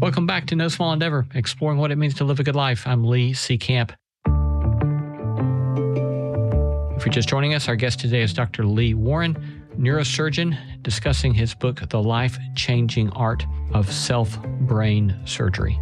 Welcome back to No Small Endeavor, exploring what it means to live a good life. I'm Lee C. Camp. If you're just joining us, our guest today is Dr. Lee Warren, neurosurgeon, discussing his book, The Life-Changing Art of Self-Brain Surgery.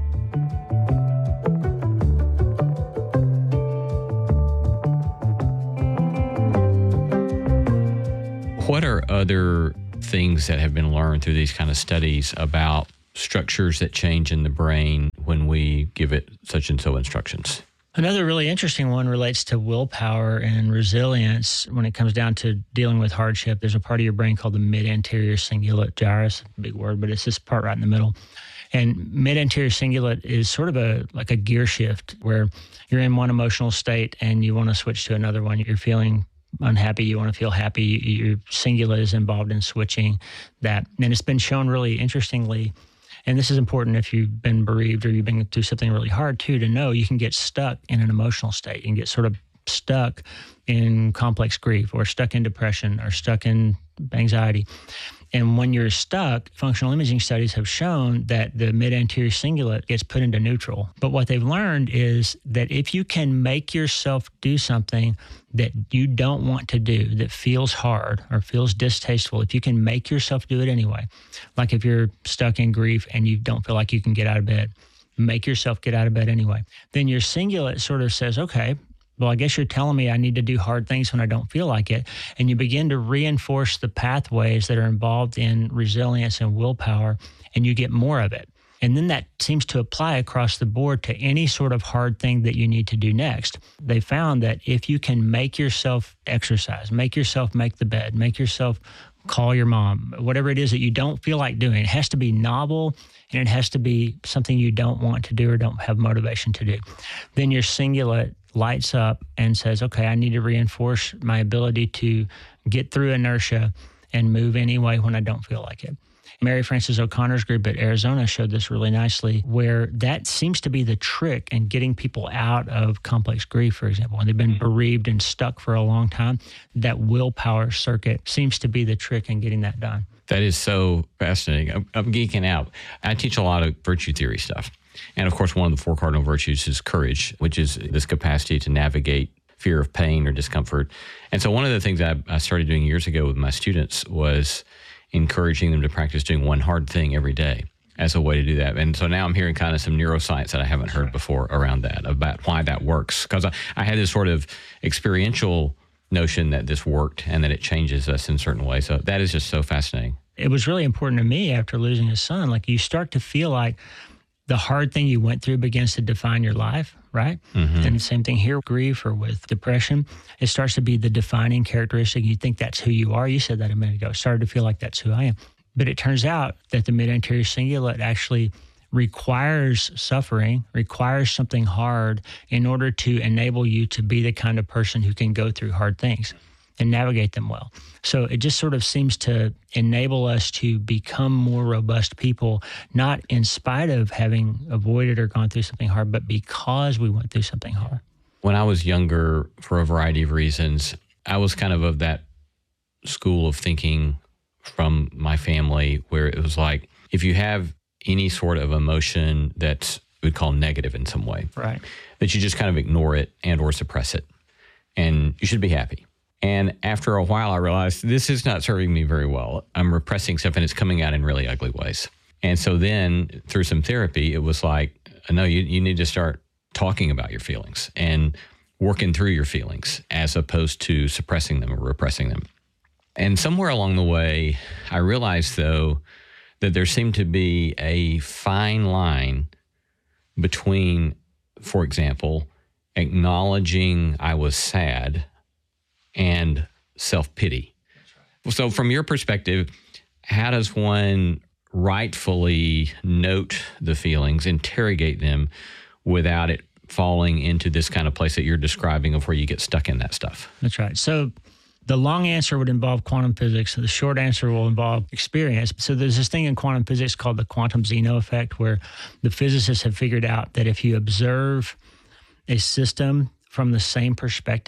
What are other things that have been learned through these kind of studies about structures that change in the brain when we give it such and so instructions? Another really interesting one relates to willpower and resilience. When it comes down to dealing with hardship, there's a part of your brain called the mid-anterior cingulate gyrus, big word, but it's this part right in the middle. And mid-anterior cingulate is sort of like a gear shift where you're in one emotional state and you want to switch to another one. You're feeling unhappy, you want to feel happy. Your cingulate is involved in switching that. And it's been shown really interestingly, and this is important if you've been bereaved or you've been through something really hard too, to know you can get stuck in an emotional state. You can get sort of stuck in complex grief or stuck in depression or stuck in anxiety. And when you're stuck, functional imaging studies have shown that the mid-anterior cingulate gets put into neutral. But what they've learned is that if you can make yourself do something that you don't want to do, that feels hard or feels distasteful, if you can make yourself do it anyway, like if you're stuck in grief and you don't feel like you can get out of bed, make yourself get out of bed anyway, then your cingulate sort of says, okay, well, I guess you're telling me I need to do hard things when I don't feel like it. And you begin to reinforce the pathways that are involved in resilience and willpower, and you get more of it. And then that seems to apply across the board to any sort of hard thing that you need to do next. They found that if you can make yourself exercise, make yourself make the bed, make yourself call your mom, whatever it is that you don't feel like doing, it has to be novel and it has to be something you don't want to do or don't have motivation to do. Then your cingulate lights up and says, okay, I need to reinforce my ability to get through inertia and move anyway when I don't feel like it. Mary Frances O'Connor's group at Arizona showed this really nicely, where that seems to be the trick in getting people out of complex grief, for example. When they've been bereaved and stuck for a long time, that willpower circuit seems to be the trick in getting that done. That is so fascinating. I'm geeking out. I teach a lot of virtue theory stuff. And of course, one of the 4 cardinal virtues is courage, which is this capacity to navigate fear of pain or discomfort. And so one of the things I started doing years ago with my students was encouraging them to practice doing one hard thing every day as a way to do that. And so now I'm hearing kind of some neuroscience that I haven't heard before around that, about why that works. Because I had this sort of experiential notion that this worked and that it changes us in certain ways. So that is just so fascinating. It was really important to me after losing a son. Like, you start to feel like the hard thing you went through begins to define your life, right? Mm-hmm. And the same thing here, grief or with depression, it starts to be the defining characteristic. You think that's who you are. You said that a minute ago. It started to feel like that's who I am. But it turns out that the mid-anterior cingulate actually requires suffering, requires something hard in order to enable you to be the kind of person who can go through hard things and navigate them well. So it just sort of seems to enable us to become more robust people, not in spite of having avoided or gone through something hard, but because we went through something hard. When I was younger, for a variety of reasons, I was kind of that school of thinking from my family where it was like, if you have any sort of emotion that's we'd call negative in some way, right, that you just kind of ignore it and or suppress it, and you should be happy. And after a while, I realized this is not serving me very well. I'm repressing stuff and it's coming out in really ugly ways. And so then through some therapy, it was like, no, you need to start talking about your feelings and working through your feelings as opposed to suppressing them or repressing them. And somewhere along the way, I realized, though, that there seemed to be a fine line between, for example, acknowledging I was sad and self-pity. Right. So from your perspective, how does one rightfully note the feelings, interrogate them without it falling into this kind of place that you're describing of where you get stuck in that stuff? That's right. So the long answer would involve quantum physics. The short answer will involve experience. So there's this thing in quantum physics called the quantum Zeno effect, where the physicists have figured out that if you observe a system from the same perspective,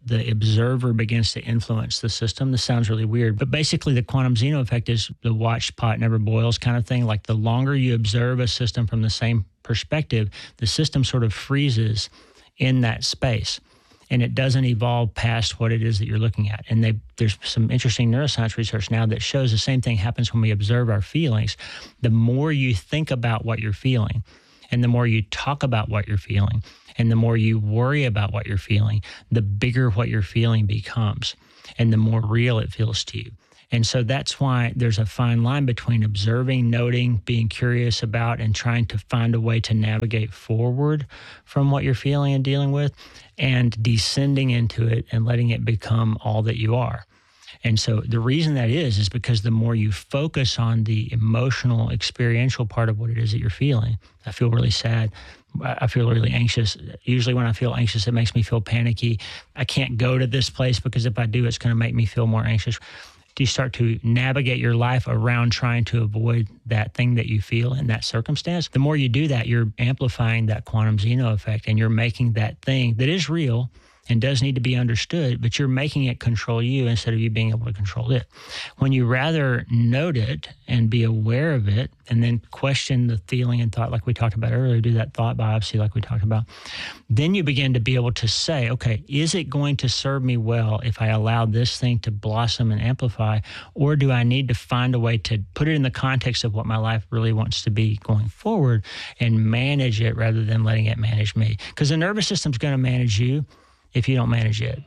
the observer begins to influence the system. This sounds really weird, but basically the quantum Zeno effect is the watched pot never boils kind of thing. Like the longer you observe a system from the same perspective, the system sort of freezes in that space and it doesn't evolve past what it is that you're looking at. And there's some interesting neuroscience research now that shows the same thing happens when we observe our feelings. The more you think about what you're feeling, and the more you talk about what you're feeling, and the more you worry about what you're feeling, the bigger what you're feeling becomes, and the more real it feels to you. And so that's why there's a fine line between observing, noting, being curious about, and trying to find a way to navigate forward from what you're feeling and dealing with, and descending into it and letting it become all that you are. And so the reason that is because the more you focus on the emotional, experiential part of what it is that you're feeling. I feel really sad. I feel really anxious. Usually when I feel anxious, it makes me feel panicky. I can't go to this place because if I do, it's going to make me feel more anxious. Do you start to navigate your life around trying to avoid that thing that you feel in that circumstance? The more you do that, you're amplifying that quantum Zeno effect, and you're making that thing that is real and does need to be understood, but you're making it control you instead of you being able to control it. When you rather note it and be aware of it and then question the feeling and thought like we talked about earlier, do that thought biopsy like we talked about, then you begin to be able to say, okay, is it going to serve me well if I allow this thing to blossom and amplify, or do I need to find a way to put it in the context of what my life really wants to be going forward and manage it rather than letting it manage me? Because the nervous system's going to manage you if you don't manage it.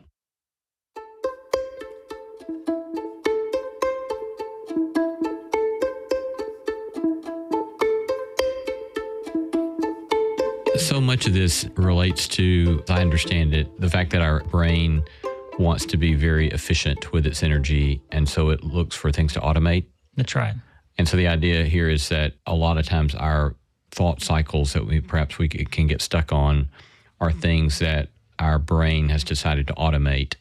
So much of this relates to, as I understand it, the fact that our brain wants to be very efficient with its energy, and so it looks for things to automate. That's right. And so the idea here is that a lot of times our thought cycles that we can get stuck on are things that our brain has decided to automate.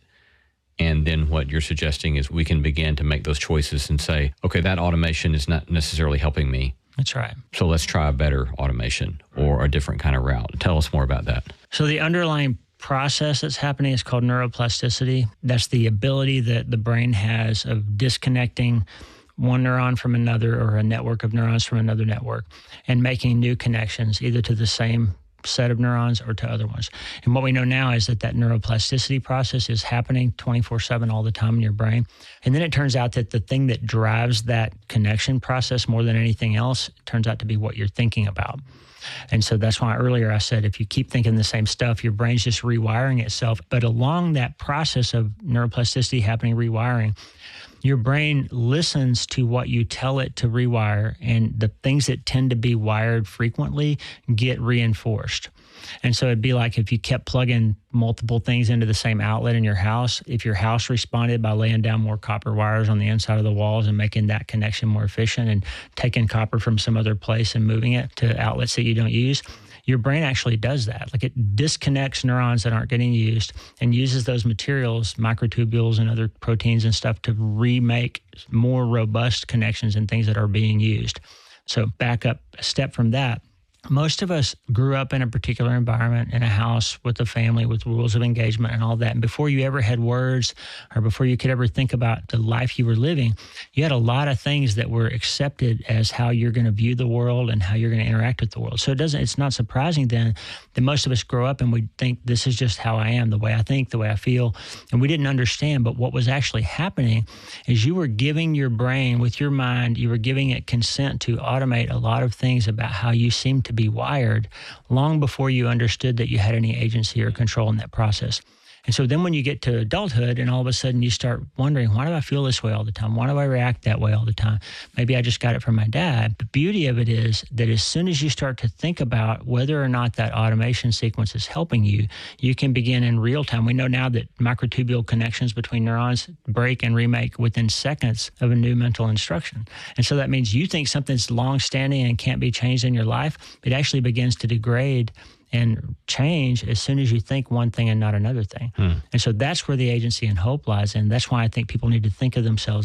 And then what you're suggesting is we can begin to make those choices and say, okay, that automation is not necessarily helping me. That's right. So let's try a better automation or a different kind of route. Tell us more about that. So the underlying process that's happening is called neuroplasticity. That's the ability that the brain has of disconnecting one neuron from another or a network of neurons from another network and making new connections either to the same set of neurons or to other ones. And what we know now is that neuroplasticity process is happening 24/7 all the time in your brain. And then it turns out that the thing that drives that connection process more than anything else turns out to be what you're thinking about. And so that's why earlier I said, if you keep thinking the same stuff, your brain's just rewiring itself. But along that process of neuroplasticity happening, rewiring, your brain listens to what you tell it to rewire, and the things that tend to be wired frequently get reinforced. And so it'd be like if you kept plugging multiple things into the same outlet in your house, if your house responded by laying down more copper wires on the inside of the walls and making that connection more efficient and taking copper from some other place and moving it to outlets that you don't use, your brain actually does that. Like it disconnects neurons that aren't getting used and uses those materials, microtubules and other proteins and stuff, to remake more robust connections and things that are being used. So back up a step from that. Most of us grew up in a particular environment, in a house with a family with rules of engagement and all that. And before you ever had words or before you could ever think about the life you were living, you had a lot of things that were accepted as how you're going to view the world and how you're going to interact with the world. So it's not surprising then that most of us grow up and we think this is just how I am, the way I think, the way I feel. And we didn't understand. But what was actually happening is you were giving your brain, with your mind, you were giving it consent to automate a lot of things about how you seem to be wired long before you understood that you had any agency or control in that process. And so then when you get to adulthood and all of a sudden you start wondering, why do I feel this way all the time? Why do I react that way all the time? Maybe I just got it from my dad. The beauty of it is that as soon as you start to think about whether or not that automation sequence is helping you, you can begin in real time. We know now that microtubule connections between neurons break and remake within seconds of a new mental instruction. And so that means you think something's long-standing and can't be changed in your life, it actually begins to degrade and change as soon as you think one thing and not another thing. And so that's where the agency and hope lies. And that's why I think people need to think of themselves as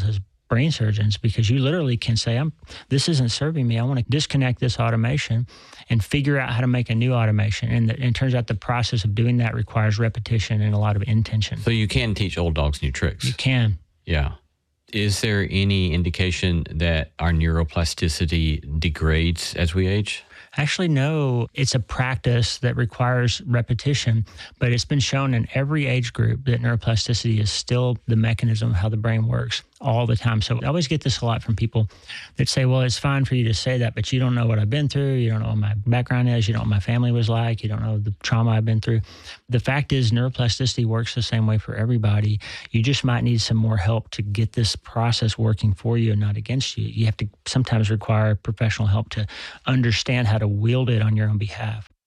brain surgeons, because you literally can say, this isn't serving me. I want to disconnect this automation and figure out how to make a new automation. And it turns out the process of doing that requires repetition and a lot of intention. So you can teach old dogs new tricks. You can. Yeah. Is there any indication that our neuroplasticity degrades as we age? Actually, no. It's a practice that requires repetition, but it's been shown in every age group that neuroplasticity is still the mechanism of how the brain works all the time. So I always get this a lot from people that say, well, it's fine for you to say that, but you don't know what I've been through. You don't know what my background is. You don't know what my family was like. You don't know the trauma I've been through. The fact is, neuroplasticity works the same way for everybody. You just might need some more help to get this process working for you and not against you. You have to sometimes require professional help to understand how to wield it on your own behalf.